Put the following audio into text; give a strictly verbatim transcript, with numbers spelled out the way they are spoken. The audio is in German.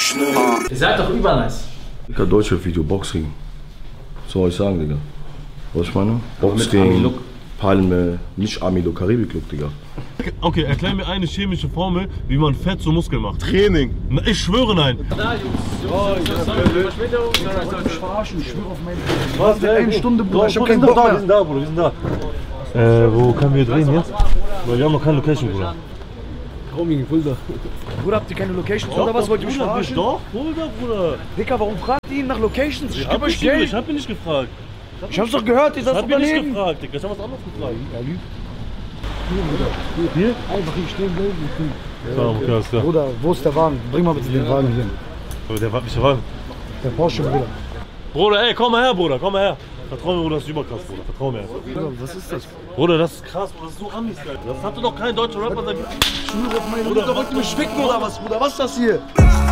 schnell. Ihr seid doch übernice. Digga, Deutschrap-Video, Boxring. Was soll ich sagen, Digga? Was ich meine? Boxring, Palme, nicht Army-Look, Karibik-Look, Digga. Okay, erklär mir eine chemische Formel, wie man Fett zu Muskeln macht. Training. Na, ich schwöre, nein. Da, Jungs. Jungs, Verspätung. Ich verarschen, ich schwöre auf meine... Was? Eine Stunde, Bruder, ich hab wir keinen sind Bock da, wir mehr. sind da, Bruder, wir sind da. Äh, wo können wir drehen jetzt? Weil wir haben noch keine Location, Bruder. Roaming, Fulda. Bruder, habt ihr keine Locations oder was? Wollt ihr mich verarschen? Doch, Fulda, Bruder. Dicker, warum fragt ihr ihn nach Locations? Ich Ich geb hab, euch nicht, Geld. ich hab ihn nicht gefragt. Ich hab's doch gehört, ihr Ich seid hab ihn nicht Unternehmen. gefragt, Digga. Ich hab was anderes gefragt. Ja, lügt. Hier? Einfach hier stehen bleiben. Ja, okay, alles klar. Bruder, wo ist der Wagen? Bring mal bitte den Wagen hier. Aber der war nicht der Wagen. Der Porsche, Bruder. Bruder, ey, komm mal her, Bruder, komm mal her. Vertrau mir, Bruder, das ist überkrass, Bruder. Vertrau mir. Bruder, was ist das? Bruder, das ist krass, Bruder, das ist so Amis, Alter. Das hatte doch kein deutscher Rapper seit... Ich schwöre auf meine Mutter, wollt ihr mich ficken oder was, Bruder? Was ist das hier?